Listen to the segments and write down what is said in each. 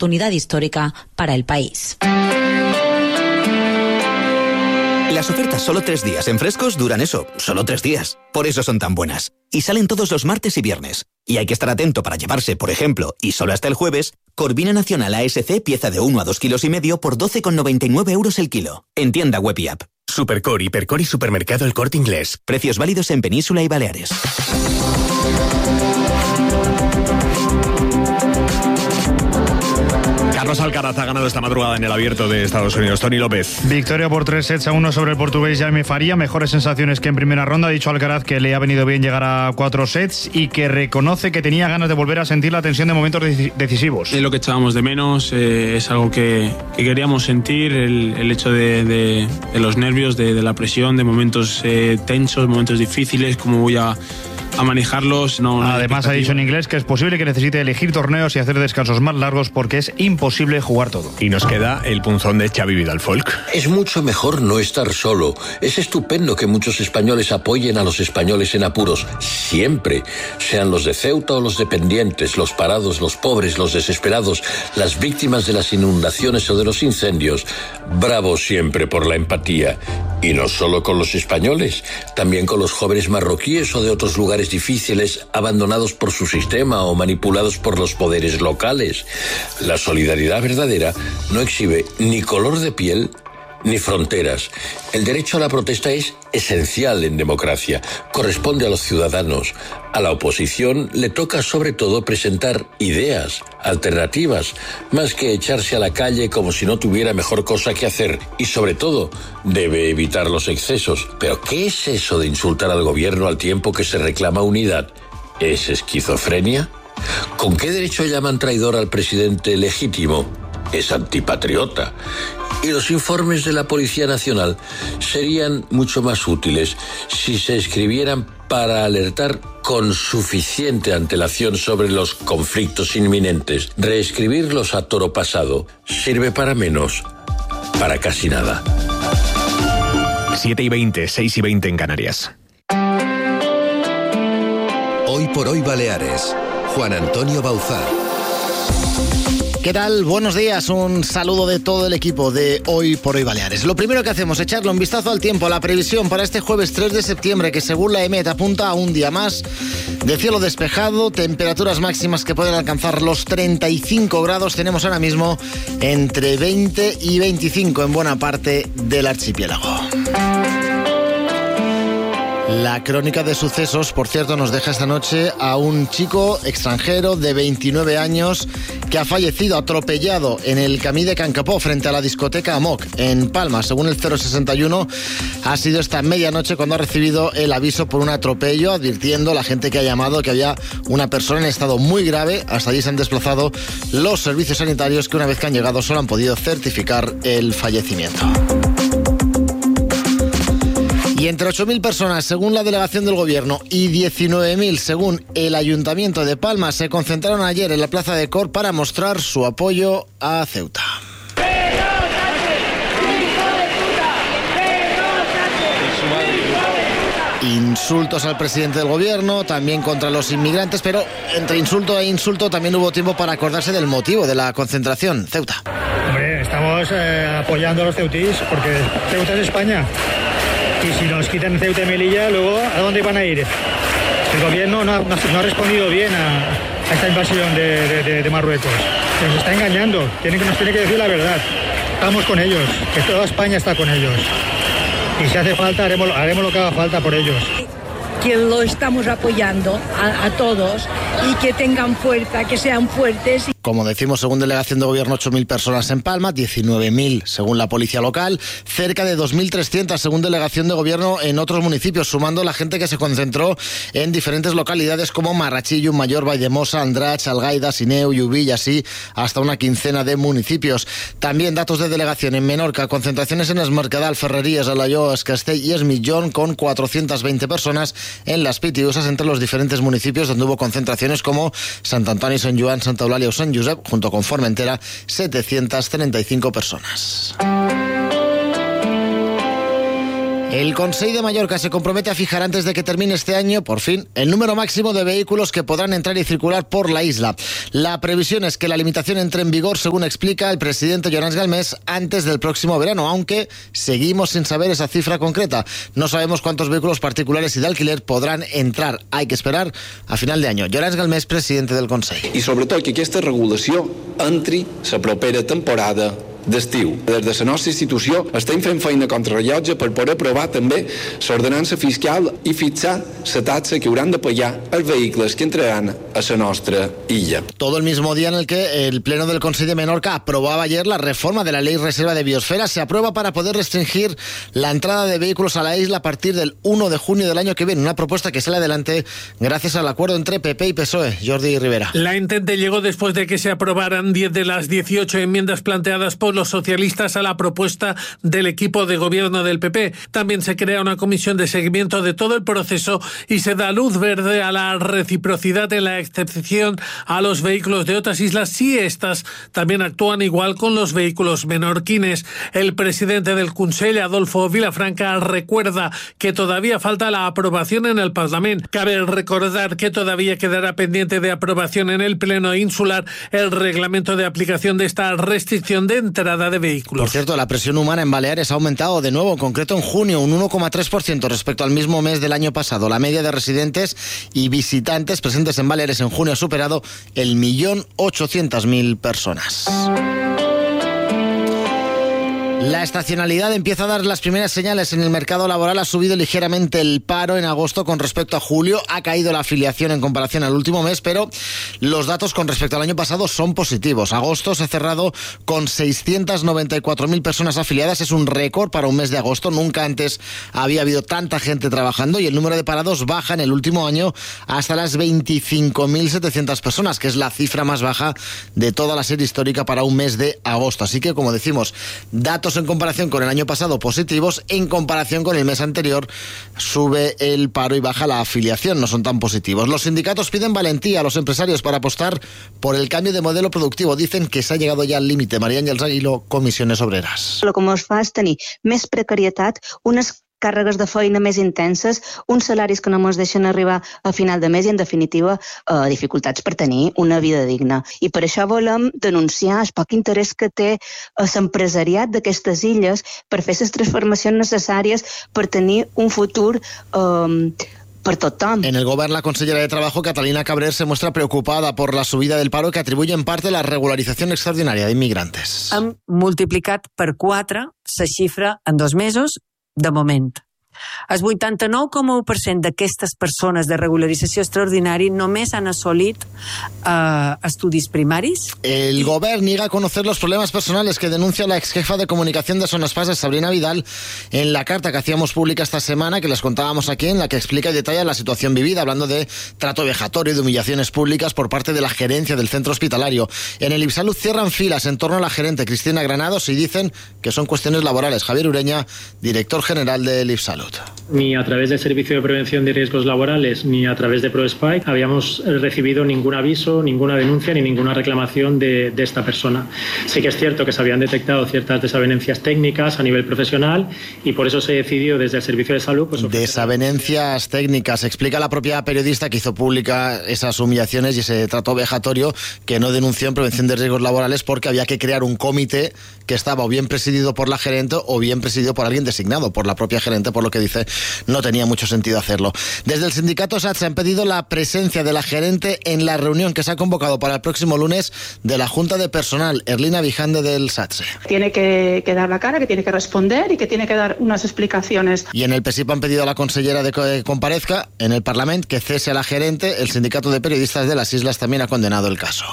oportunidad histórica para el país. Las ofertas solo 3 días en Frescos duran eso, solo 3 días. Por eso son tan buenas. Y salen todos los martes y viernes. Y hay que estar atento para llevarse, por ejemplo, y solo hasta el jueves, Corvina Nacional ASC pieza de 1 a 2,5 kilos por 12,99 € el kilo. En tienda web y app. Supercor, Hipercor y Supermercado El Corte Inglés. Precios válidos en Península y Baleares. Carlos Alcaraz ha ganado esta madrugada en el Abierto de Estados Unidos. Tony López. Victoria por 3-1 sobre el portugués Jaime Faria. Mejores sensaciones que en primera ronda. Ha dicho Alcaraz que le ha venido bien llegar a 4 sets y que reconoce que tenía ganas de volver a sentir la tensión de momentos decisivos. Es lo que echábamos de menos, es algo que queríamos sentir, el hecho de los nervios, de la presión, de momentos tensos, momentos difíciles, cómo voy a manejarlos. Además ha dicho en inglés que es posible que necesite elegir torneos y hacer descansos más largos porque es imposible jugar todo. Y nos queda el punzón de Xavi Vidal Folk. Es mucho mejor no estar solo. Es estupendo que muchos españoles apoyen a los españoles en apuros, siempre, sean los de Ceuta o los dependientes, los parados, los pobres, los desesperados, las víctimas de las inundaciones o de los incendios. Bravo siempre por la empatía. Y no solo con los españoles, también con los jóvenes marroquíes o de otros lugares difíciles, abandonados por su sistema o manipulados por los poderes locales. La solidaridad verdadera no exhibe ni color de piel ni fronteras. El derecho a la protesta es esencial en democracia, corresponde a los ciudadanos. A la oposición le toca sobre todo presentar ideas, alternativas, más que echarse a la calle como si no tuviera mejor cosa que hacer. Y sobre todo, debe evitar los excesos. ¿Pero qué es eso de insultar al gobierno al tiempo que se reclama unidad? ¿Es esquizofrenia? ¿Con qué derecho llaman traidor al presidente legítimo? Es antipatriota. Y los informes de la Policía Nacional serían mucho más útiles si se escribieran para alertar con suficiente antelación sobre los conflictos inminentes. Reescribirlos a toro pasado sirve para menos, para casi nada. 7:20, 6:20 en Canarias. Hoy por hoy Baleares. Juan Antonio Bauzá. ¿Qué tal? Buenos días, un saludo de todo el equipo de Hoy por Hoy Baleares. Lo primero que hacemos es echarle un vistazo al tiempo, a la previsión para este jueves 3 de septiembre, que según la EMET apunta a un día más de cielo despejado, temperaturas máximas que pueden alcanzar los 35 grados. Tenemos ahora mismo entre 20 y 25 en buena parte del archipiélago. La crónica de sucesos, por cierto, nos deja esta noche a un chico extranjero de 29 años que ha fallecido atropellado en el Camí de Can Capó frente a la discoteca Amok en Palma. Según el 061, ha sido esta medianoche cuando ha recibido el aviso por un atropello, advirtiendo a la gente que ha llamado que había una persona en estado muy grave. Hasta allí se han desplazado los servicios sanitarios que una vez que han llegado solo han podido certificar el fallecimiento. Y entre 8.000 personas, según la delegación del Gobierno, y 19.000, según el Ayuntamiento de Palma, se concentraron ayer en la Plaza de Cor para mostrar su apoyo a Ceuta. Insultos al presidente del Gobierno, también contra los inmigrantes, pero entre insulto e insulto también hubo tiempo para acordarse del motivo de la concentración. Ceuta. Hombre, estamos apoyando a los ceutíes porque Ceuta es España. Y si nos quitan Ceuta y Melilla, luego ¿a dónde van a ir? El gobierno no ha respondido bien a esta invasión de Marruecos. Nos está engañando, nos tiene que decir la verdad. Estamos con ellos, que toda España está con ellos. Y si hace falta, haremos lo que haga falta por ellos. Que lo estamos apoyando a todos y que tengan fuerza, que sean fuertes. Como decimos, según delegación de Gobierno, 8.000 personas en Palma, 19.000 según la policía local, cerca de 2.300 según delegación de Gobierno en otros municipios, sumando la gente que se concentró en diferentes localidades como Marrachillo, Mayor, Valldemossa, Andratx, Algaida, Sineu, Llubí y así hasta una quincena de municipios. También datos de delegación en Menorca, concentraciones en Es Mercadal, Ferreries, Alaior, Es Castell y Es Mitjón, con 420 personas en las Pitiusas entre los diferentes municipios donde hubo concentraciones como Sant Antoni, Sant Joan, Santa Eulàlia o Sant Josep, junto con Formentera, 735 personas. El Consell de Mallorca se compromete a fijar antes de que termine este año, por fin, el número máximo de vehículos que podrán entrar y circular por la isla. La previsión es que la limitación entre en vigor, según explica el presidente Llorens Galmés, antes del próximo verano, aunque seguimos sin saber esa cifra concreta. No sabemos cuántos vehículos particulares y de alquiler podrán entrar. Hay que esperar a final de año. Llorens Galmés, presidente del Consell. I sobretot que aquesta regulació entri la propera temporada d'estiu. Des de la nostra institució estem fent feina contra rellotge per poder aprovar també l'ordenança fiscal i fixar la taxa que hauran de pagar els vehicles que entraran a la nostra illa. Todo el mismo día en el que el Pleno del Consell de Menorca aprobaba ayer la reforma de la Ley Reserva de Biosfera, se aprueba para poder restringir la entrada de vehículos a la isla a partir del 1 de junio del año que viene. Una propuesta que sale adelante gracias al acuerdo entre PP y PSOE. Jordi Rivera. La entente llegó después de que se aprobaran 10 de las 18 enmiendas planteadas por los socialistas a la propuesta del equipo de gobierno del PP. También se crea una comisión de seguimiento de todo el proceso y se da luz verde a la reciprocidad en la excepción a los vehículos de otras islas si estas también actúan igual con los vehículos menorquines. El presidente del Consell, Adolfo Vilafranca, recuerda que todavía falta la aprobación en el Parlamento. Cabe recordar que todavía quedará pendiente de aprobación en el Pleno Insular el reglamento de aplicación de esta restricción de entrada de vehículos. Por cierto, la presión humana en Baleares ha aumentado de nuevo, en concreto en junio, un 1,3% respecto al mismo mes del año pasado. La media de residentes y visitantes presentes en Baleares en junio ha superado el 1.800.000 personas. La estacionalidad empieza a dar las primeras señales en el mercado laboral. Ha subido ligeramente el paro en agosto con respecto a julio. Ha caído la afiliación en comparación al último mes, pero los datos con respecto al año pasado son positivos. Agosto se ha cerrado con 694.000 personas afiliadas. Es un récord para un mes de agosto. Nunca antes había habido tanta gente trabajando y el número de parados baja en el último año hasta las 25.700 personas, que es la cifra más baja de toda la serie histórica para un mes de agosto. Así que, como decimos, datos en comparación con el año pasado positivos, en comparación con el mes anterior sube el paro y baja la afiliación, no son tan positivos. Los sindicatos piden valentía a los empresarios para apostar por el cambio de modelo productivo. Dicen que se ha llegado ya al límite. María Àngels Aguiló, Comissiones Obreras. El que ens fa és tenir més precarietat, unes càrregues de feina més intenses, uns salaris que no ens deixen arribar a final de mes i, en definitiva, dificultats per tenir una vida digna. I per això volem denunciar el poc interès que té l'empresariat d'aquestes illes per fer les transformacions necessàries per tenir un futur per tothom. En el Govern, la consellera de Trabajo, Catalina Cabrer, se muestra preocupada por la subida del paro que atribuye en parte a la regularización extraordinaria de inmigrantes. Hem multiplicat per 4 la xifra en 2 mesos, de moment. El 89,1% d'aquestes persones de regularització extraordinària només han assolit estudis primaris. El Govern niega a conocer los problemas personales que denuncia la ex jefa de comunicación de Son Espases, Sabrina Vidal, en la carta que hacíamos pública esta semana, que les contábamos aquí, en la que explica y detalla la situación vivida, hablando de trato vejatorio y de humillaciones públicas por parte de la gerencia del centro hospitalario. En el IPSalud cierran filas en torno a la gerente Cristina Granados y dicen que son cuestiones laborales. Javier Ureña, director general del IPSalud. Ni a través del Servicio de Prevención de Riesgos Laborales ni a través de ProSpike habíamos recibido ningún aviso, ninguna denuncia ni ninguna reclamación de esta persona. Sí que es cierto que se habían detectado ciertas desavenencias técnicas a nivel profesional y por eso se decidió desde el Servicio de Salud... Desavenencias técnicas. Explica la propia periodista que hizo pública esas humillaciones y ese trato vejatorio, que no denunció en Prevención de Riesgos Laborales porque había que crear un comité que estaba o bien presidido por la gerente o bien presidido por alguien designado por la propia gerente, por lo que dice no tenía mucho sentido hacerlo. Desde el sindicato SATSE han pedido la presencia de la gerente en la reunión que se ha convocado para el próximo lunes de la Junta de Personal. Erlina Vijande, del SATSE. Tiene que dar la cara, que tiene que responder y que tiene que dar unas explicaciones. Y en el PSIP han pedido a la consellera de que comparezca en el Parlamento, que cese a la gerente. El sindicato de periodistas de las islas también ha condenado el caso.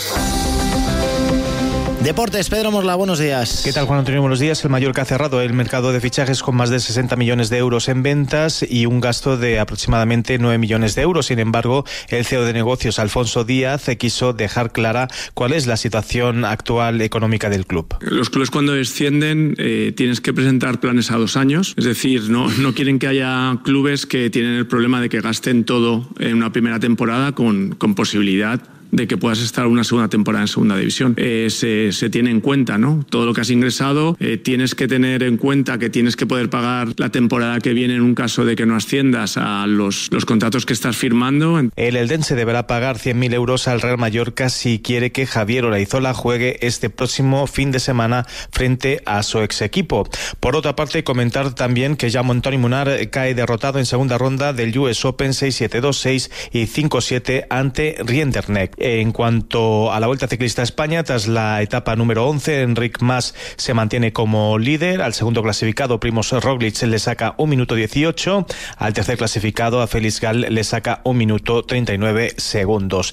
Deportes, Pedro Morla, buenos días. ¿Qué tal, Juan Antonio? Buenos días. El Mallorca ha cerrado el mercado de fichajes con más de 60 millones de euros en ventas y un gasto de aproximadamente 9 millones de euros. Sin embargo, el CEO de negocios, Alfonso Díaz, quiso dejar clara cuál es la situación actual económica del club. Los clubes, cuando descienden, tienes que presentar planes a 2 años. Es decir, no quieren que haya clubes que tienen el problema de que gasten todo en una primera temporada con posibilidad de que puedas estar una segunda temporada en segunda división. Se tiene en cuenta, ¿no? Todo lo que has ingresado, tienes que tener en cuenta que tienes que poder pagar la temporada que viene en un caso de que no asciendas a los contratos que estás firmando. El eldense deberá pagar 100.000 euros al Real Mallorca si quiere que Javier Olaizola juegue este próximo fin de semana frente a su ex equipo. Por otra parte, comentar también que ya Antoni Munar cae derrotado en segunda ronda del US Open 6-7, 2-6 y 5-7 ante Rinderknecht. En cuanto a la Vuelta Ciclista a España, tras la etapa número 11, Enric Mas se mantiene como líder. Al segundo clasificado, Primož Roglič, le saca 1 minuto 18. Al tercer clasificado, a Félix Gall, le saca 1 minuto 39 segundos.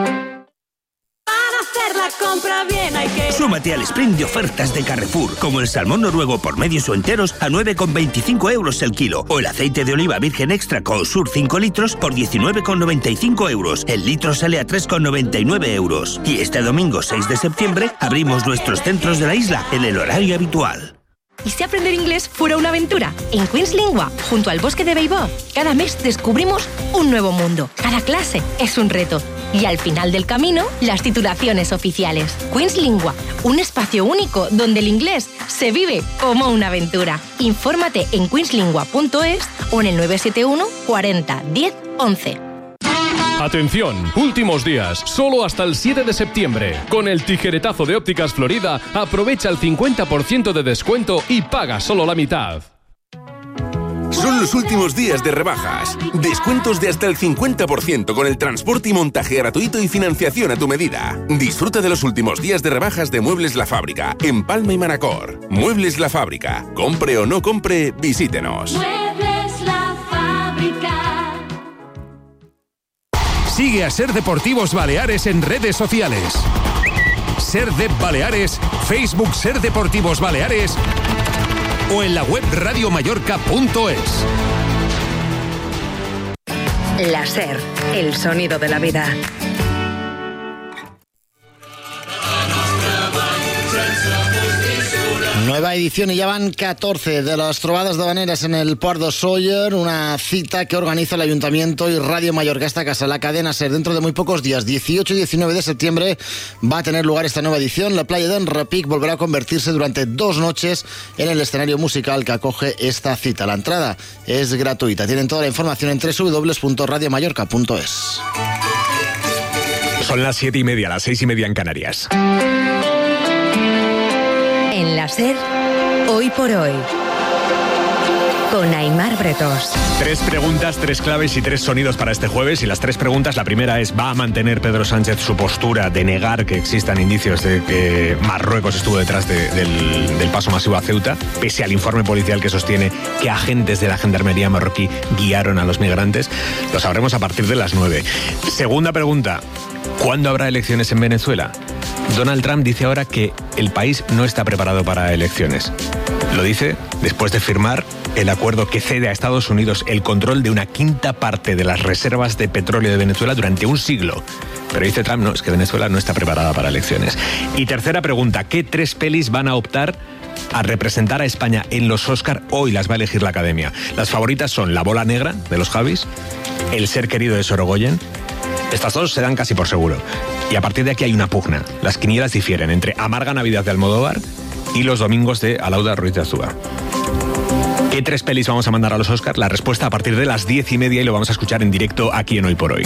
Súmate al sprint de ofertas de Carrefour, como el salmón noruego por medios o enteros a 9,25 euros el kilo, o el aceite de oliva virgen extra Consur 5 litros por 19,95 euros. El litro sale a 3,99 euros. Y este domingo 6 de septiembre abrimos nuestros centros de la isla en el horario habitual. ¿Y si aprender inglés fuera una aventura? En Queen's Lingua, junto al bosque de Beibod, cada mes descubrimos un nuevo mundo. Cada clase es un reto. Y al final del camino, las titulaciones oficiales. Queen's Lingua, un espacio único donde el inglés se vive como una aventura. Infórmate en queenslingua.es o en el 971 40 10 11. Atención, últimos días, solo hasta el 7 de septiembre. Con el tijeretazo de Ópticas Florida, aprovecha el 50% de descuento y paga solo la mitad. Son los últimos días de rebajas. Descuentos de hasta el 50% con el transporte y montaje gratuito y financiación a tu medida. Disfruta de los últimos días de rebajas de Muebles La Fábrica, en Palma y Manacor. Muebles La Fábrica. Compre o no compre, visítenos. Muebles La Fábrica. Sigue a Ser Deportivos Baleares en redes sociales. Ser Dep Baleares, Facebook Ser Deportivos Baleares o en la web radiomallorca.es. La Ser, el sonido de la vida. Nueva edición y ya van 14 de las trobadas de habaneras en el Port de Sóller, una cita que organiza el Ayuntamiento y Radio Mallorca, esta casa, la cadena SER. Dentro de muy pocos días, 18 y 19 de septiembre, va a tener lugar esta nueva edición. La playa de Enrepic volverá a convertirse durante 2 noches en el escenario musical que acoge esta cita. La entrada es gratuita. Tienen toda la información en www.radiomallorca.es. Son las 7:30, las 6:30 en Canarias. En la SER, hoy por hoy, con Aimar Bretos. 3 preguntas, 3 claves y 3 sonidos para este jueves. Y las 3 preguntas, la primera es: ¿va a mantener Pedro Sánchez su postura de negar que existan indicios de que Marruecos estuvo detrás del paso masivo a Ceuta, pese al informe policial que sostiene que agentes de la Gendarmería marroquí guiaron a los migrantes? Lo sabremos a partir de las 9. Segunda pregunta: ¿cuándo habrá elecciones en Venezuela? Donald Trump dice ahora que el país no está preparado para elecciones. Lo dice después de firmar el acuerdo que cede a Estados Unidos el control de una quinta parte de las reservas de petróleo de Venezuela durante un siglo. Pero dice Trump, no, es que Venezuela no está preparada para elecciones. Y tercera pregunta: ¿qué 3 pelis van a optar a representar a España en los Oscar? Hoy las va a elegir la Academia. Las favoritas son La Bola Negra, de los Javis, El Ser Querido, de Sorogoyen. Estas 2 se dan casi por seguro. Y a partir de aquí hay una pugna. Las quinielas difieren entre Amarga Navidad de Almodóvar y Los Domingos de Alauda Ruiz de Azúa. ¿Qué 3 pelis vamos a mandar a los Oscar? La respuesta a partir de las 10:30 y lo vamos a escuchar en directo aquí en Hoy por Hoy.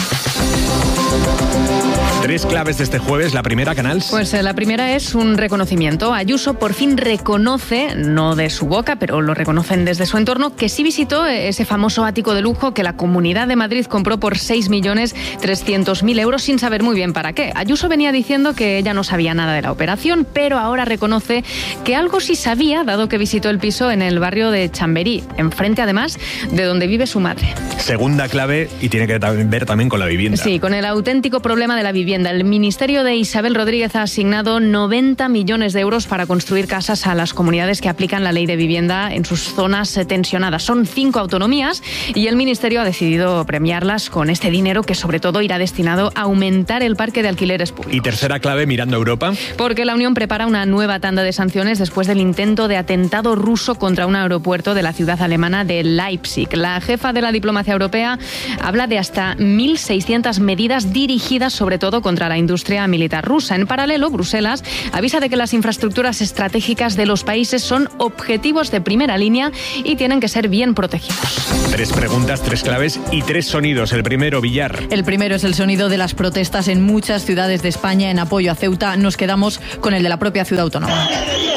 3 claves de este jueves. La primera, Canals. Pues la primera es un reconocimiento. Ayuso por fin reconoce, no de su boca, pero lo reconocen desde su entorno, que sí visitó ese famoso ático de lujo que la Comunidad de Madrid compró por 6.300.000 euros sin saber muy bien para qué. Ayuso venía diciendo que ella no sabía nada de la operación, pero ahora reconoce que algo sí sabía, dado que visitó el piso en el barrio de Chamberí, enfrente además de donde vive su madre. Segunda clave, y tiene que ver también con la vivienda. Sí, con el auténtico problema de la vivienda. El Ministerio de Isabel Rodríguez ha asignado 90 millones de euros para construir casas a las comunidades que aplican la ley de vivienda en sus zonas tensionadas. Son 5 autonomías y el Ministerio ha decidido premiarlas con este dinero, que sobre todo irá destinado a aumentar el parque de alquileres públicos. Y tercera clave, mirando a Europa. Porque la Unión prepara una nueva tanda de sanciones después del intento de atentado ruso contra un aeropuerto de la ciudad alemana de Leipzig. La jefa de la diplomacia europea habla de hasta 1.600 medidas dirigidas sobre todo lanzado contra la industria militar rusa. En paralelo, Bruselas avisa de que las infraestructuras estratégicas de los países son objetivos de primera línea y tienen que ser bien protegidos. 3 preguntas, 3 claves y 3 sonidos. El primero, Villar. El primero es el sonido de las protestas en muchas ciudades de España en apoyo a Ceuta. Nos quedamos con el de la propia ciudad autónoma,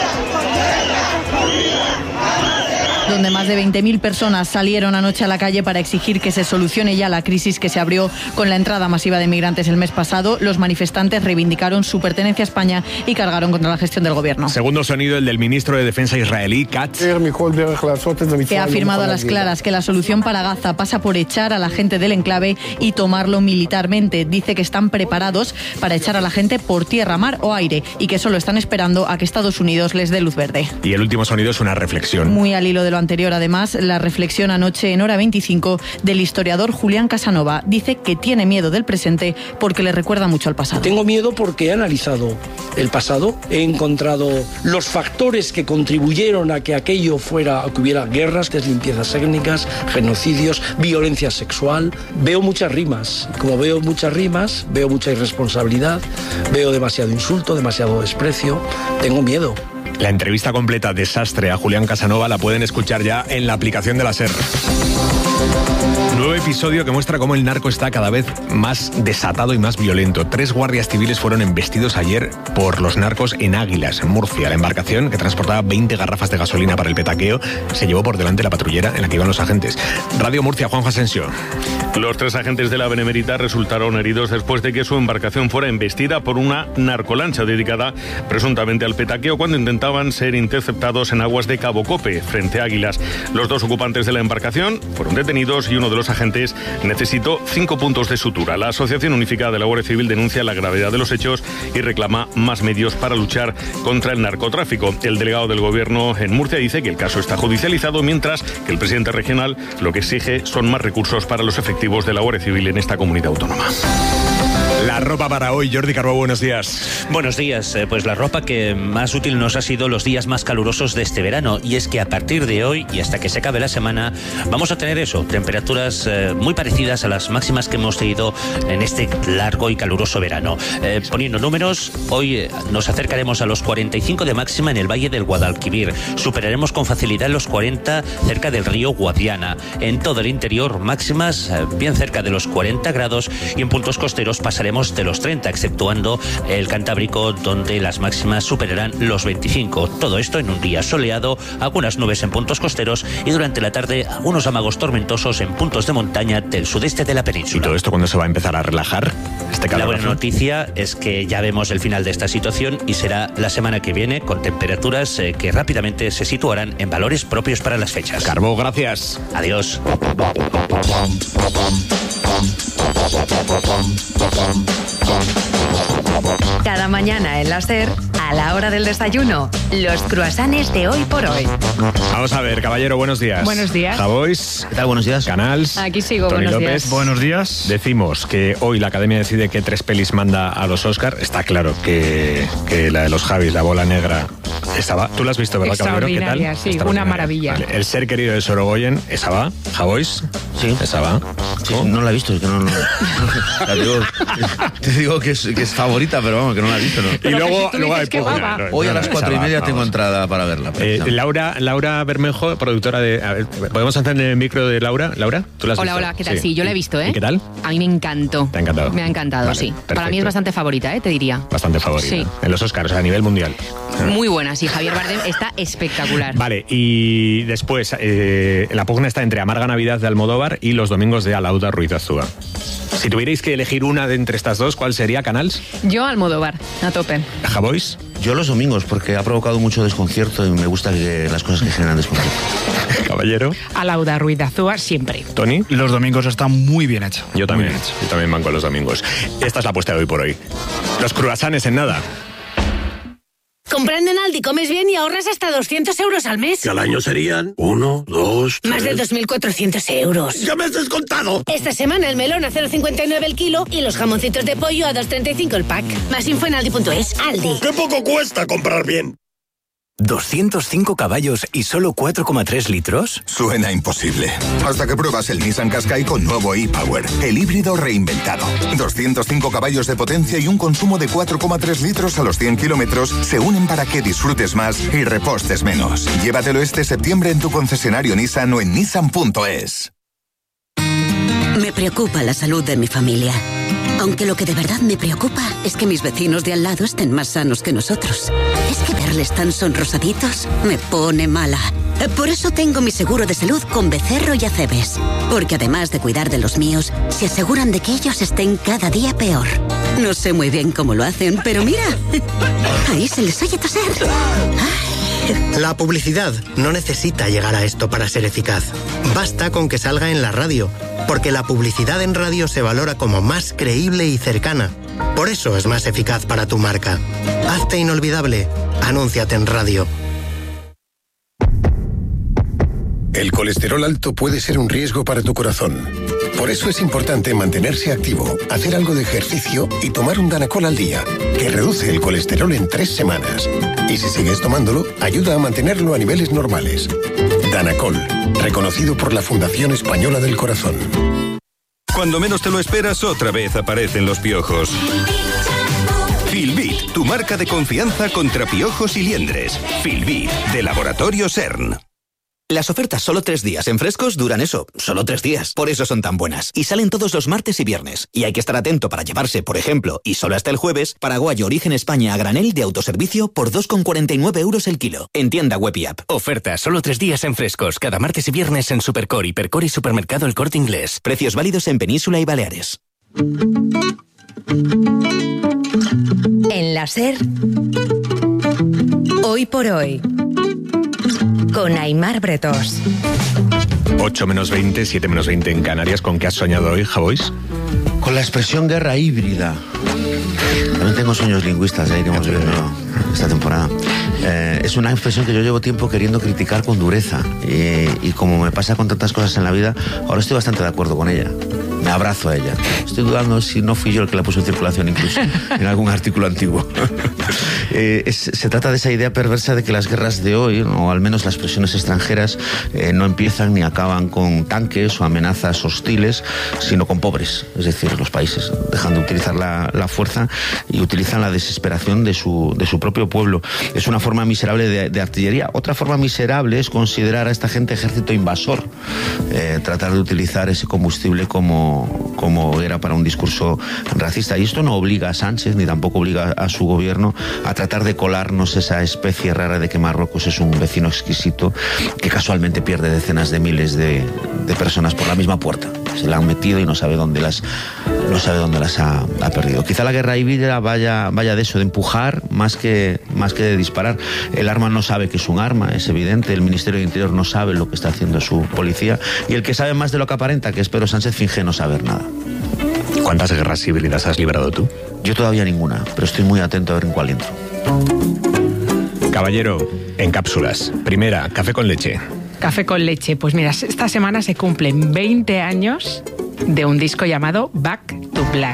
donde más de 20.000 personas salieron anoche a la calle para exigir que se solucione ya la crisis que se abrió con la entrada masiva de migrantes el mes pasado. Los manifestantes reivindicaron su pertenencia a España y cargaron contra la gestión del gobierno. Segundo sonido, el del ministro de Defensa israelí, Katz. Que ha afirmado a las claras que la solución para Gaza pasa por echar a la gente del enclave y tomarlo militarmente. Dice que están preparados para echar a la gente por tierra, mar o aire y que solo están esperando a que Estados Unidos les dé luz verde. Y el último sonido es una reflexión. Muy al hilo de lo anterior, además, la reflexión anoche en Hora 25 del historiador Julián Casanova. Dice que tiene miedo del presente porque le recuerda mucho al pasado. Tengo miedo porque he analizado el pasado, he encontrado los factores que contribuyeron a que aquello fuera, a que hubiera guerras, limpiezas étnicas, genocidios, violencia sexual. Veo muchas rimas. Como veo muchas rimas, veo mucha irresponsabilidad, veo demasiado insulto, demasiado desprecio. Tengo miedo. La entrevista completa Desastre a Julián Casanova la pueden escuchar ya en la aplicación de la SER. Nuevo episodio que muestra cómo el narco está cada vez más desatado y más violento. 3 guardias civiles fueron embestidos ayer por los narcos en Águilas, en Murcia. La embarcación, que transportaba 20 garrafas de gasolina para el petaqueo, se llevó por delante la patrullera en la que iban los agentes. Radio Murcia, Juanjo Asensio. Los 3 agentes de la Benemérita resultaron heridos después de que su embarcación fuera embestida por una narcolancha dedicada presuntamente al petaqueo cuando intentaban ser interceptados en aguas de Cabo Cope, frente a Águilas. Los 2 ocupantes de la embarcación fueron detenidos y uno de los agentes necesitó 5 puntos de sutura. La Asociación Unificada de la Guardia Civil denuncia la gravedad de los hechos y reclama más medios para luchar contra el narcotráfico. El delegado del Gobierno en Murcia dice que el caso está judicializado, mientras que el presidente regional lo que exige son más recursos para los efectivos de la Guardia Civil en esta comunidad autónoma. La ropa para hoy, Jordi Carbó, buenos días. Buenos días, pues la ropa que más útil nos ha sido los días más calurosos de este verano, y es que a partir de hoy y hasta que se acabe la semana vamos a tener eso, temperaturas muy parecidas a las máximas que hemos tenido en este largo y caluroso verano. Poniendo números, hoy nos acercaremos a los 45 de máxima en el Valle del Guadalquivir, superaremos con facilidad los 40 cerca del río Guadiana. En todo el interior, máximas bien cerca de los 40 grados y en puntos costeros pasaremos de los 30, exceptuando el Cantábrico, donde las máximas superarán los 25. Todo esto en un día soleado, algunas nubes en puntos costeros y durante la tarde algunos amagos tormentosos en puntos de montaña del sudeste de la península. ¿Y todo esto cuándo se va a empezar a relajar? La buena noticia es que ya vemos el final de esta situación y será la semana que viene con temperaturas que rápidamente se situarán en valores propios para las fechas. Carbó, gracias. Adiós. Cada mañana en la SER, a la hora del desayuno, los croissants de Hoy por Hoy. Vamos a ver, caballero, buenos días. Buenos días. Javois. ¿Qué tal? Buenos días. Canals. Aquí sigo, Toni buenos López. días. Buenos días. Decimos que hoy la Academia decide qué 3 pelis manda a los Oscar. Está claro que la de los Javis, La Bola Negra, esa va. Tú la has visto, ¿verdad, caballero? ¿Qué tal? Sí, una maravilla. Vale. El ser querido de Sorogoyen, esa va. Javois. Sí. Esa va. Sí, no la he visto, es que no. Te digo que es favorita, pero vamos, que no la he visto, ¿no? Y luego hay hoy a las 4:30 tengo entrada para verla. Laura Bermejo, productora de... A ver, ¿podemos encender el micro de Laura? ¿Laura? ¿Tú la has visto? Hola, ¿qué tal? Sí, yo la he visto, ¿eh? ¿Y qué tal? A mí me encantó. ¿Te ha encantado? Me ha encantado, Vale, sí. perfecto. Para mí es bastante favorita, te diría. Bastante favorita. Sí. En los Oscars, a nivel mundial. Muy buena, sí. Javier Bardem está espectacular. Vale, y después la pugna está entre Amarga Navidad de Almodóvar y Los Domingos de Alauda Ruiz Azúa. Si tuvierais que elegir una de entre estas dos, ¿cuál sería, Canals? Yo Almodóvar, a tope. ¿Javois? Yo Los Domingos, porque ha provocado mucho desconcierto y me gusta que las cosas que generan desconcierto. Caballero. Alauda Ruiz Azúa siempre. ¿Toni? Los Domingos están muy bien hechos. Yo también van con Los Domingos. Esta es la apuesta de hoy por hoy. Los croissants en nada. Comprando en Aldi comes bien y ahorras hasta 200 euros al mes. Que al año serían 1, 2, 3... Más de 2.400 euros. ¡Ya me has descontado! Esta semana el melón a 0,59 el kilo y los jamoncitos de pollo a 2,35 el pack. Más info en aldi.es. Aldi. ¡Qué poco cuesta comprar bien! ¿205 caballos y solo 4,3 litros? Suena imposible. Hasta que pruebas el Nissan Qashqai con nuevo e-Power, el híbrido reinventado. 205 caballos de potencia y un consumo de 4,3 litros a los 100 kilómetros se unen para que disfrutes más y repostes menos. Llévatelo este septiembre en tu concesionario Nissan o en nissan.es. Me preocupa la salud de mi familia. Aunque lo que de verdad me preocupa es que mis vecinos de al lado estén más sanos que nosotros. Es que verles tan sonrosaditos me pone mala. Por eso tengo mi seguro de salud con Becerro y Acebes. Porque además de cuidar de los míos, se aseguran de que ellos estén cada día peor. No sé muy bien cómo lo hacen, pero mira, ahí se les oye toser. La publicidad no necesita llegar a esto para ser eficaz. Basta con que salga en la radio, porque la publicidad en radio se valora como más creíble y cercana. Por eso es más eficaz para tu marca. Hazte inolvidable. Anúnciate en radio. El colesterol alto puede ser un riesgo para tu corazón. Por eso es importante mantenerse activo, hacer algo de ejercicio y tomar un Danacol al día, que reduce el colesterol en 3 semanas. Y si sigues tomándolo, ayuda a mantenerlo a niveles normales. Danacol, reconocido por la Fundación Española del Corazón. Cuando menos te lo esperas, otra vez aparecen los piojos. Filbit, tu marca de confianza contra piojos y liendres. Filbit, de Laboratorio CERN. Las ofertas solo 3 días en Frescos duran eso, solo 3 días. Por eso son tan buenas. Y salen todos los martes y viernes. Y hay que estar atento para llevarse, por ejemplo, y solo hasta el jueves, Paraguayo Origen España a granel de autoservicio por 2,49 € el kilo. En tienda web y app. Ofertas solo 3 días en Frescos, cada martes y viernes en Supercor, Hipercor y Supermercado El Corte Inglés. Precios válidos en Península y Baleares. En la SER, hoy por hoy, con Aimar Bretós. 8 menos 20, 7 menos 20 en Canarias. ¿Con qué has soñado hoy, Javois? Con la expresión guerra híbrida. También tengo sueños lingüistas, ya iremos viendo esta temporada. Es una expresión que yo llevo tiempo queriendo criticar con dureza. Y como me pasa con tantas cosas en la vida, ahora estoy bastante de acuerdo con ella. Me abrazo a ella. Estoy dudando si no fui yo el que la puso en circulación incluso en algún artículo antiguo. Se trata de esa idea perversa de que las guerras de hoy, o al menos las presiones extranjeras, no empiezan ni acaban con tanques o amenazas hostiles, sino con pobres. Es decir, los países dejan de utilizar la fuerza y utilizan la desesperación de su propio pueblo. Es una forma miserable de artillería. Otra forma miserable es considerar a esta gente ejército invasor. Tratar de utilizar ese combustible como era para un discurso racista. Y esto no obliga a Sánchez, ni tampoco obliga a su gobierno a tratar de colarnos esa especie rara de que Marruecos es un vecino exquisito que casualmente pierde decenas de miles de personas por la misma puerta. Se la han metido y no sabe dónde las ha perdido. Quizá la guerra híbrida vaya de eso, de empujar más que de disparar. El arma no sabe que es un arma, es evidente. El Ministerio de Interior no sabe lo que está haciendo su policía. Y el que sabe más de lo que aparenta, que es Pedro Sánchez, finge no saber nada. ¿Cuántas guerras híbridas has librado tú? Yo todavía ninguna, pero estoy muy atento a ver en cuál entro. Caballero, en cápsulas. Primera, café con leche. Café con leche. Pues mira, esta semana se cumplen 20 años de un disco llamado Back to Black.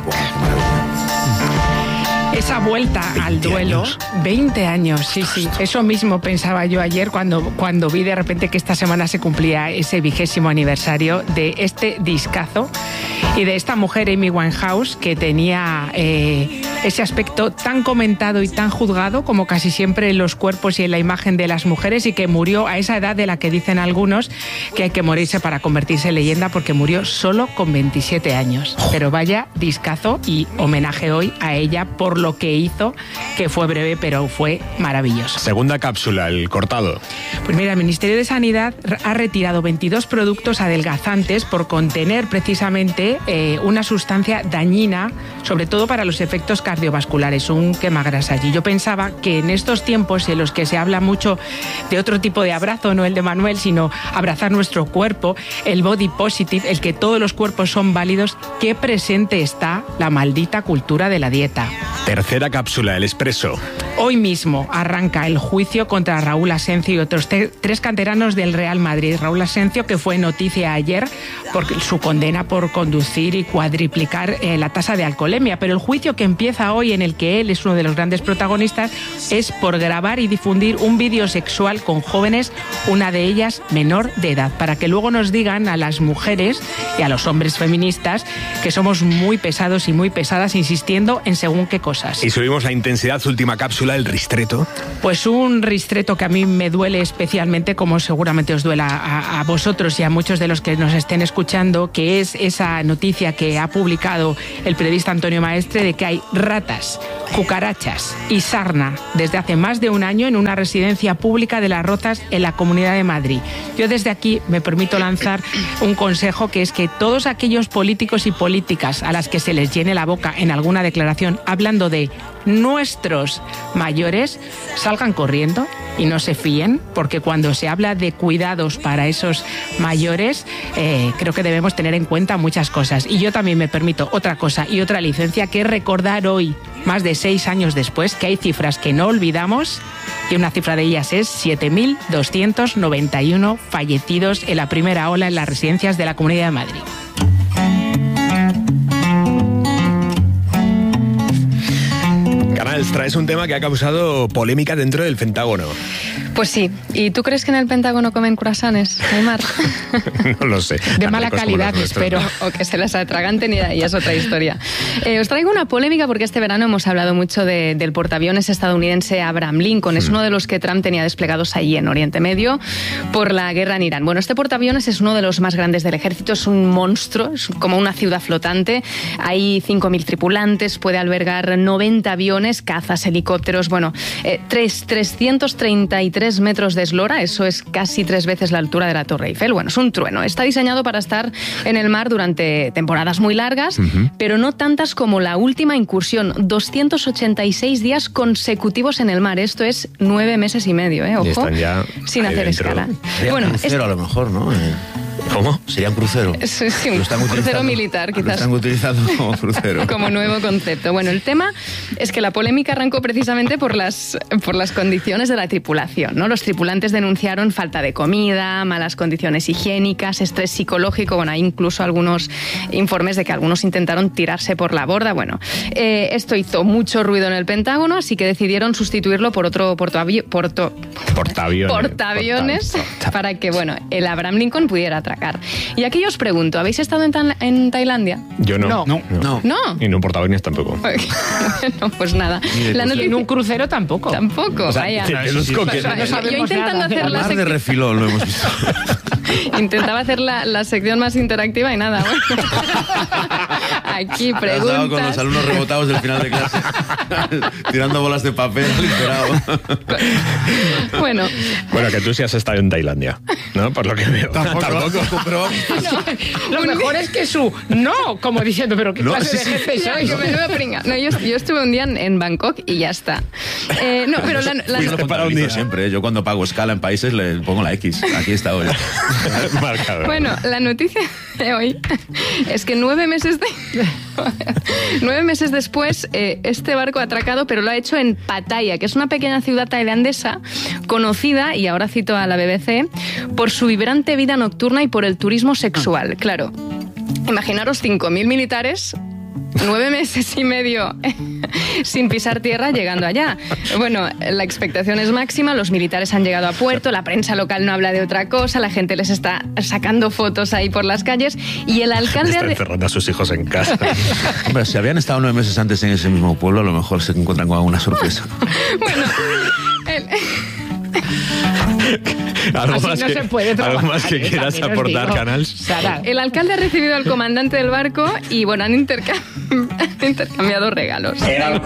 Esa vuelta al duelo, 20 años, sí. Eso mismo pensaba yo ayer cuando vi de repente que esta semana se cumplía ese 20º aniversario de este discazo y de esta mujer, Amy Winehouse, que tenía ese aspecto tan comentado y tan juzgado como casi siempre en los cuerpos y en la imagen de las mujeres, y que murió a esa edad de la que dicen algunos que hay que morirse para convertirse en leyenda, porque murió solo con 27 años. Pero vaya discazo, y homenaje hoy a ella por lo que hizo, que fue breve pero fue maravilloso. Segunda cápsula, el cortado. Pues mira, el Ministerio de Sanidad ha retirado 22 productos adelgazantes por contener precisamente una sustancia dañina, sobre todo para los efectos cardiovasculares, un quemagrasas. Y yo pensaba que en estos tiempos en los que se habla mucho de otro tipo de abrazo, no el de Manuel, sino abrazar nuestro cuerpo, el body positive, el que todos los cuerpos son válidos, qué presente está la maldita cultura de la dieta. Tercera cápsula, el expreso. Hoy mismo arranca el juicio contra Raúl Asencio y otros 3 canteranos del Real Madrid. Raúl Asencio, que fue noticia ayer por su condena por conducir reducir y cuadriplicar la tasa de alcoholemia. Pero el juicio que empieza hoy, en el que él es uno de los grandes protagonistas, es por grabar y difundir un vídeo sexual con jóvenes, una de ellas menor de edad, para que luego nos digan a las mujeres y a los hombres feministas que somos muy pesados y muy pesadas insistiendo en según qué cosas. Y subimos la intensidad, última cápsula, el ristreto. Pues un ristreto que a mí me duele especialmente, como seguramente os duela a vosotros y a muchos de los que nos estén escuchando, que es esa noticia que ha publicado el periodista Antonio Maestre de que hay ratas, cucarachas y sarna desde hace más de un año en una residencia pública de Las Rozas en la Comunidad de Madrid. Yo desde aquí me permito lanzar un consejo, que es que todos aquellos políticos y políticas a las que se les llene la boca en alguna declaración hablando de nuestros mayores salgan corriendo y no se fíen, porque cuando se habla de cuidados para esos mayores, creo que debemos tener en cuenta muchas cosas. Y yo también me permito otra cosa y otra licencia, que es recordar hoy, más de 6 años después, que hay cifras que no olvidamos, y una cifra de ellas es 7.291 fallecidos en la primera ola en las residencias de la Comunidad de Madrid. Canals, traes un tema que ha causado polémica dentro del Pentágono. Pues sí. ¿Y tú crees que en el Pentágono comen croissants, Aymar? No lo sé. De mala calidad, espero. O que se las atraganten y es otra historia. Os traigo una polémica porque este verano hemos hablado mucho del portaaviones estadounidense Abraham Lincoln. Es uno de los que Trump tenía desplegados allí en Oriente Medio por la guerra en Irán. Bueno, este portaaviones es uno de los más grandes del ejército, es un monstruo, es como una ciudad flotante. Hay 5.000 tripulantes, puede albergar 90 aviones, cazas, helicópteros, 333 metros de eslora, eso es casi 3 veces la altura de la Torre Eiffel. Bueno, es un trueno. Está diseñado para estar en el mar durante temporadas muy largas, pero no tantas como la última incursión, 286 días consecutivos en el mar. Esto es 9 meses y medio, ojo, sin hacer escala. Bueno, crucero a lo mejor, ¿no? ¿Cómo? Sería un crucero. Sí, un crucero militar, quizás. Lo están utilizando como crucero. Como nuevo concepto. Bueno, el tema es que la polémica arrancó precisamente por las condiciones de la tripulación, ¿no? Los tripulantes denunciaron falta de comida, malas condiciones higiénicas, estrés psicológico. Bueno, hay incluso algunos informes de que algunos intentaron tirarse por la borda. Bueno, esto hizo mucho ruido en el Pentágono, así que decidieron sustituirlo por otro portaaviones para que, el Abraham Lincoln pudiera atracar. Y aquí os pregunto, ¿habéis estado en Tailandia? Yo no. No. Y no portaaviones tampoco. Bueno, pues nada. En un crucero tampoco. Tampoco, vaya. Yo intentando hacer la sección... de refilón lo hemos visto. Intentaba hacer la sección más interactiva y nada. Aquí preguntas. Estaba con los alumnos rebotados del final de clase, tirando bolas de papel liberado. Bueno, que tú sí has estado en Tailandia, ¿no? Por lo que veo. Tampoco. Pero... Lo mejor es que como diciendo, pero ¿qué clase de jefe sois? Yo estuve un día en Bangkok y ya está. Pero para un día siempre. Yo cuando pago escala en países le pongo la X. Aquí está hoy. Bueno, la noticia de hoy es que 9 meses después este barco ha atracado, pero lo ha hecho en Pattaya, que es una pequeña ciudad tailandesa conocida, y ahora cito a la BBC, por su vibrante vida nocturna y por el turismo sexual. Claro, imaginaros 5.000 militares, 9 meses y medio sin pisar tierra llegando allá. Bueno, la expectación es máxima, los militares han llegado a puerto, la prensa local no habla de otra cosa, la gente les está sacando fotos ahí por las calles y el alcalde... Está encerrando a sus hijos en casa. Hombre, si habían estado 9 meses antes en ese mismo pueblo, a lo mejor se encuentran con alguna sorpresa. Bueno... ¿Algo más que quieras aportar, Canals? El alcalde ha recibido al comandante del barco y han intercambiado regalos.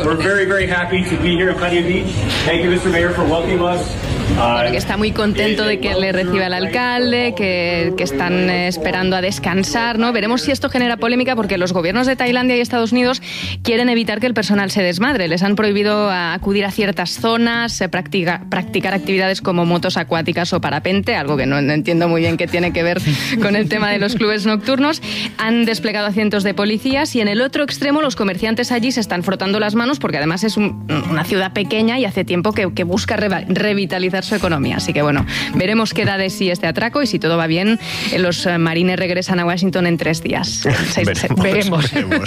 Que está muy contento de que le reciba el alcalde, que están esperando a descansar, ¿no? Veremos si esto genera polémica porque los gobiernos de Tailandia y Estados Unidos quieren evitar que el personal se desmadre. Les han prohibido acudir a ciertas zonas, practicar actividades como motos acuáticas o parapente. parapente, algo que no entiendo muy bien qué tiene que ver con el tema de los clubes nocturnos. Han desplegado a cientos de policías y en el otro extremo los comerciantes allí se están frotando las manos porque además es una ciudad pequeña y hace tiempo que busca revitalizar su economía. Así que bueno, veremos qué da de sí este atraco y si todo va bien, los marines regresan a Washington en 3 días. Veremos.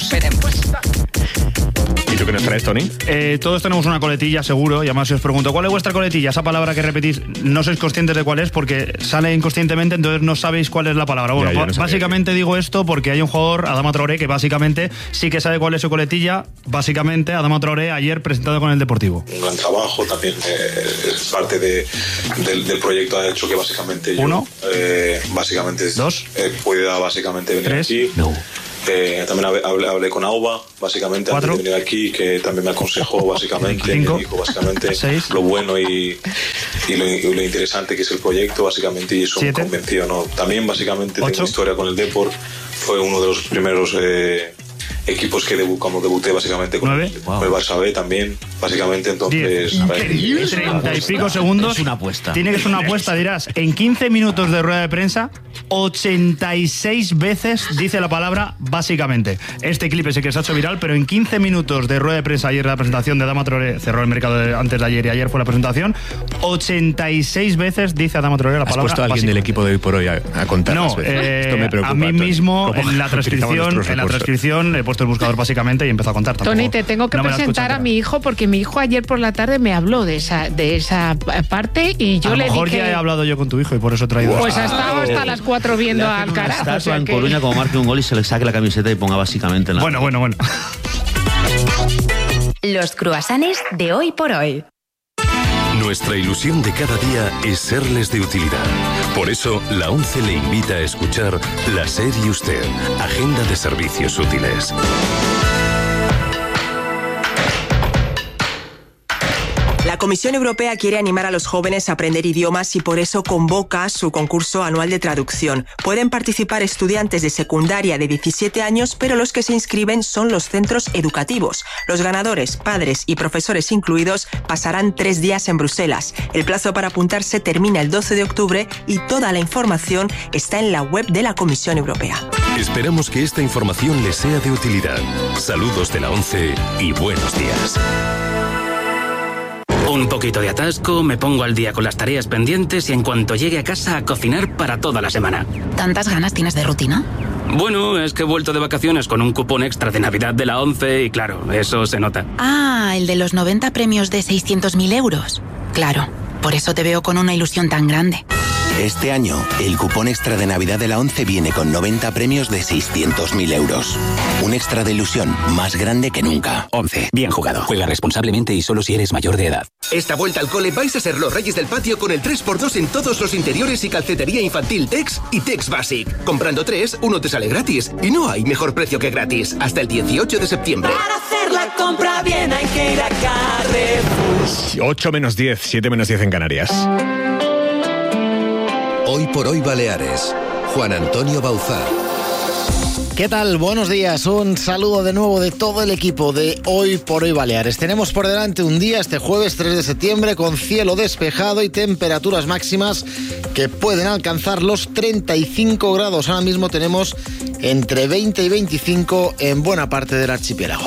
¿Y tú qué nos traes, Tony? Todos tenemos una coletilla, seguro, y además si os pregunto, ¿cuál es vuestra coletilla? Esa palabra que repetís, no sois conscientes de cuál es porque sale inconscientemente, entonces no sabéis cuál es la palabra. Bueno, ya, básicamente digo esto porque hay un jugador, Adama Traoré, que básicamente sí que sabe cuál es su coletilla. Básicamente, Adama Traoré ayer presentado con el Deportivo. Un gran trabajo, también es parte del proyecto, ha hecho que básicamente ¿Uno? Básicamente ¿Dos? Pueda básicamente venir ¿Tres? aquí. No. También hablé con Auba, básicamente, 4. antes de venir aquí, que también me aconsejó, básicamente, 5. me dijo, básicamente, 6. lo bueno y lo interesante que es el proyecto, básicamente, y eso 7. me convenció, ¿no? También, básicamente, 8. tengo historia con el Depor, fue uno de los primeros equipos que cuando debuté, básicamente, con el Barça B también, básicamente, entonces... 10. 30 y pico segundos. Es una apuesta. Tiene que ser una apuesta, dirás. En 15 minutos de rueda de prensa, 86 veces dice la palabra básicamente. Este clip es el que se ha hecho viral, pero en 15 minutos de rueda de prensa, ayer la presentación de Adama Traoré, cerró el mercado antes de ayer y ayer fue la presentación, 86 veces dice Adama Traoré la palabra ¿Has puesto a alguien del equipo de hoy por hoy a contar? No, Esto me preocupa, a mí mismo Tony. en la transcripción he puesto el buscador básicamente y empezó a contar. Tony, te tengo que presentar a mi hijo porque mi hijo ayer por la tarde me habló de esa parte y yo le dije... A lo mejor ya he hablado yo con tu hijo y por eso he traído... Pues ha estado hasta las 4 viendo a Alcaraz. Estatua en Coruña, como marque un gol y se le saque la camiseta y ponga básicamente en la... Bueno. Los cruasanes de hoy por hoy. Nuestra ilusión de cada día es serles de utilidad. Por eso, la ONCE le invita a escuchar La SER y Usted, Agenda de Servicios Útiles. La Comisión Europea quiere animar a los jóvenes a aprender idiomas y por eso convoca su concurso anual de traducción. Pueden participar estudiantes de secundaria de 17 años, pero los que se inscriben son los centros educativos. Los ganadores, padres y profesores incluidos, pasarán 3 días en Bruselas. El plazo para apuntarse termina el 12 de octubre y toda la información está en la web de la Comisión Europea. Esperamos que esta información les sea de utilidad. Saludos de la ONCE y buenos días. Un poquito de atasco, me pongo al día con las tareas pendientes y en cuanto llegue a casa a cocinar para toda la semana. ¿Tantas ganas tienes de rutina? Bueno, es que he vuelto de vacaciones con un cupón extra de Navidad de la ONCE y claro, eso se nota. Ah, el de los 90 premios de 600.000 euros. Claro, por eso te veo con una ilusión tan grande. Este año, el cupón extra de Navidad de la ONCE viene con 90 premios de 600.000 euros. Un extra de ilusión más grande que nunca. ONCE, bien jugado. Juega responsablemente y solo si eres mayor de edad. Esta vuelta al cole vais a ser los reyes del patio con el 3x2 en todos los interiores y calcetería infantil Tex y Tex Basic. Comprando 3, uno te sale gratis. Y no hay mejor precio que gratis. Hasta el 18 de septiembre. Para hacer la compra bien hay que ir a Carrefour. 8 menos 10, 7 menos 10 en Canarias. Hoy por hoy Baleares. Juan Antonio Bauzá. ¿Qué tal? Buenos días. Un saludo de nuevo de todo el equipo de Hoy por Hoy Baleares. Tenemos por delante un día, este jueves 3 de septiembre, con cielo despejado y temperaturas máximas que pueden alcanzar los 35 grados. Ahora mismo tenemos entre 20 y 25 en buena parte del archipiélago.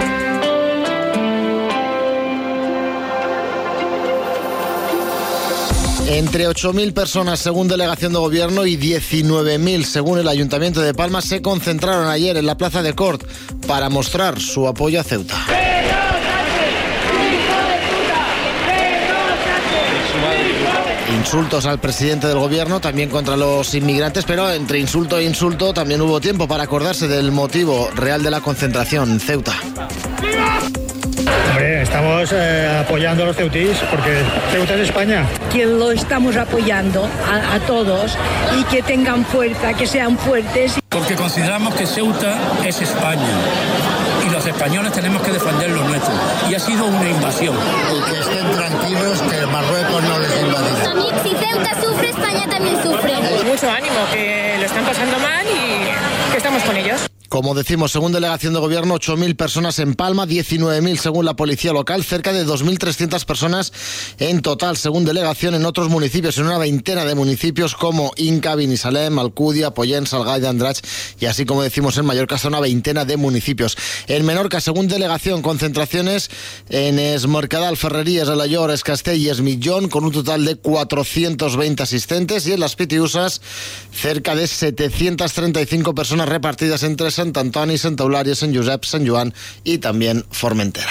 Entre 8.000 personas, según delegación de gobierno, y 19.000, según el Ayuntamiento de Palma, se concentraron ayer en la Plaza de Cort para mostrar su apoyo a Ceuta. Insultos al presidente del gobierno, también contra los inmigrantes, pero entre insulto e insulto también hubo tiempo para acordarse del motivo real de la concentración, Ceuta. Hombre, estamos apoyando a los ceutíes porque Ceuta es España. Que lo estamos apoyando a todos y que tengan fuerza, que sean fuertes. Porque consideramos que Ceuta es España y los españoles tenemos que defender lo nuestro. Y ha sido una invasión. Y que estén tranquilos, que Marruecos no les invadirá. Si Ceuta sufre, España también sufre. Mucho ánimo, que lo están pasando mal y que estamos con ellos. Como decimos, según delegación de gobierno, 8.000 personas en Palma, 19.000 según la policía local, cerca de 2.300 personas en total, según delegación en otros municipios, en una veintena de municipios como Inca, Binissalem, Alcúdia, Pollença, Algaida, Andratx y así como decimos en Mallorca, hasta una veintena de municipios. En Menorca, según delegación, concentraciones en Es Mercadal, Ferrerías, Alaior, Es Castell y Es Mitjón, con un total de 420 asistentes, y en las Pitiusas, cerca de 735 personas repartidas entre Sant Antoni, Santa Eulària, Sant Josep, Sant Joan y también Formentera.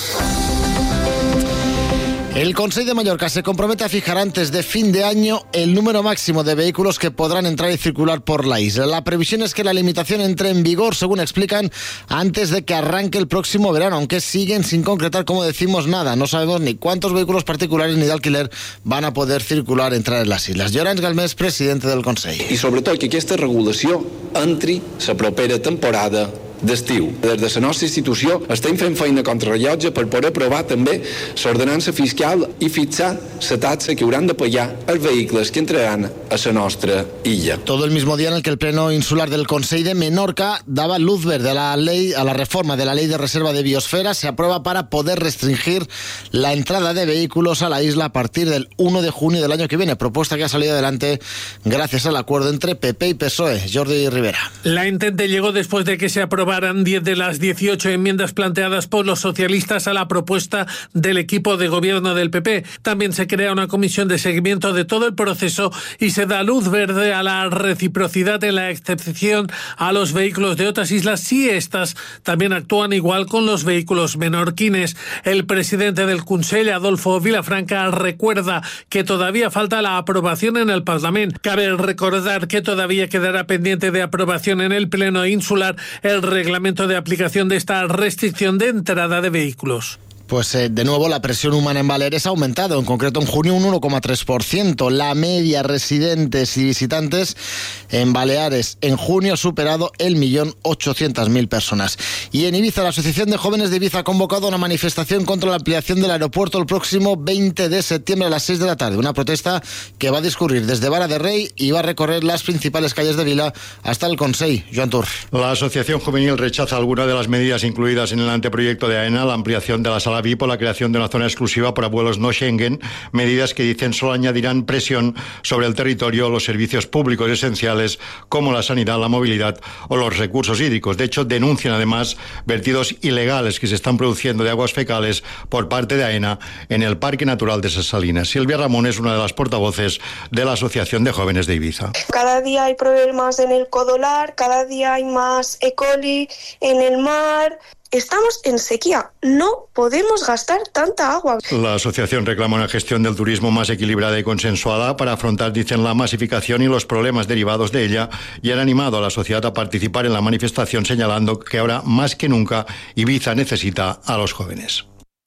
El Consell de Mallorca se compromete a fijar antes de fin de año el número máximo de vehículos que podrán entrar y circular por la isla. La previsión es que la limitación entre en vigor, según explican, antes de que arranque el próximo verano, aunque siguen sin concretar, como decimos, nada. No sabemos ni cuántos vehículos particulares ni de alquiler van a poder circular, entrar en las islas. Llorenç Galmés, presidente del Consell. I sobretot que aquesta regulació entri la propera temporada d'estiu. Des de la nostra institució estem fent feina contrarrellotge per poder aprovar també l'ordenança fiscal i fixar la taxa que hauran de pagar els vehicles que entraran a la nostra illa. Todo el mismo día en el que el Pleno Insular del Consell de Menorca daba luz verde a la reforma de la Ley de Reserva de Biosfera, se aprueba para poder restringir la entrada de vehículos a la isla a partir del 1 de junio del año que viene, propuesta que ha salido adelante gracias al acuerdo entre PP y PSOE. Jordi Rivera. La Entente llegó después de que se aprobaran 10 de las 18 enmiendas planteadas por los socialistas a la propuesta del equipo de gobierno del PP. También se crea una comisión de seguimiento de todo el proceso y se da luz verde a la reciprocidad en la excepción a los vehículos de otras islas si éstas también actúan igual con los vehículos menorquines. El presidente del Consell, Adolfo Vilafranca, recuerda que todavía falta la aprobación en el Parlamento. Cabe recordar que todavía quedará pendiente de aprobación en el Pleno Insular el reglamento de aplicación de esta restricción de entrada de vehículos. Pues de nuevo la presión humana en Baleares ha aumentado, en concreto en junio un 1,3%. La media residentes y visitantes en Baleares en junio ha superado el 1.800.000 personas. Y en Ibiza, la Asociación de Jóvenes de Ibiza ha convocado una manifestación contra la ampliación del aeropuerto el próximo 20 de septiembre a las 6 de la tarde. Una protesta que va a discurrir desde Vara de Rey y va a recorrer las principales calles de Vila hasta el Consell. Joan Tur. La Asociación Juvenil rechaza algunas de las medidas incluidas en el anteproyecto de AENA, la ampliación de la sala VIP o la creación de una zona exclusiva para vuelos no Schengen, medidas que dicen solo añadirán presión sobre el territorio, los servicios públicos esenciales como la sanidad, la movilidad o los recursos hídricos. De hecho, denuncian además vertidos ilegales que se están produciendo de aguas fecales por parte de AENA en el Parque Natural de Ses Salines. Silvia Ramón es una de las portavoces de la Asociación de Jóvenes de Ibiza. Cada día hay problemas en el Codolar, cada día hay más E. coli en el mar. Estamos en sequía, no podemos gastar tanta agua. La asociación reclama una gestión del turismo más equilibrada y consensuada para afrontar, dicen, la masificación y los problemas derivados de ella, y han animado a la sociedad a participar en la manifestación, señalando que ahora más que nunca Ibiza necesita a los jóvenes.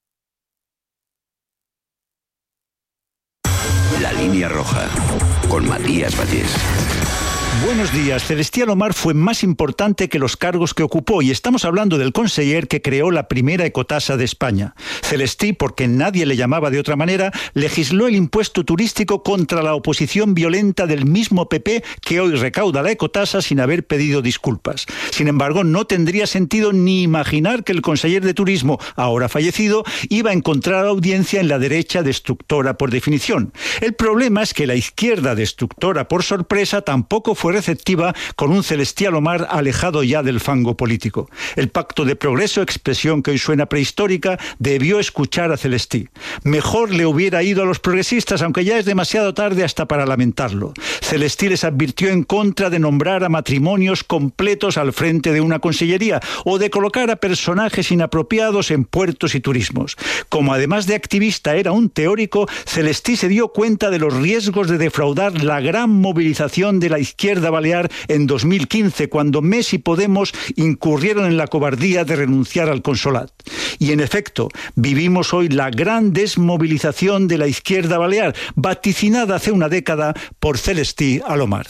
La línea roja, con Matías Vallés. Buenos días. Celestí Alomar fue más importante que los cargos que ocupó, y estamos hablando del conseller que creó la primera ecotasa de España. Celestí, porque nadie le llamaba de otra manera, legisló el impuesto turístico contra la oposición violenta del mismo PP que hoy recauda la ecotasa sin haber pedido disculpas. Sin embargo, no tendría sentido ni imaginar que el conseller de Turismo, ahora fallecido, iba a encontrar audiencia en la derecha destructora por definición. El problema es que la izquierda destructora por sorpresa tampoco fue receptiva con un Celestí Alomar alejado ya del fango político. El Pacto de Progreso, expresión que hoy suena prehistórica, debió escuchar a Celestí. Mejor le hubiera ido a los progresistas, aunque ya es demasiado tarde hasta para lamentarlo. Celestí les advirtió en contra de nombrar a matrimonios completos al frente de una consellería o de colocar a personajes inapropiados en puertos y turismos. Como además de activista era un teórico, Celestí se dio cuenta de los riesgos de defraudar la gran movilización de la izquierda balear en 2015, cuando MES y Podemos incurrieron en la cobardía de renunciar al consolat. Y en efecto, vivimos hoy la gran desmovilización de la izquierda balear, vaticinada hace una década por Celestí Alomar.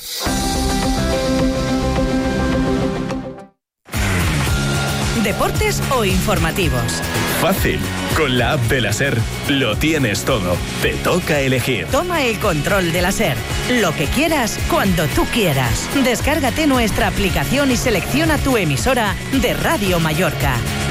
deportes o informativos. Fácil. Con la app de la SER lo tienes todo. Te toca elegir. Toma el control de la SER. Lo que quieras, cuando tú quieras. Descárgate nuestra aplicación y selecciona tu emisora de Radio Mallorca.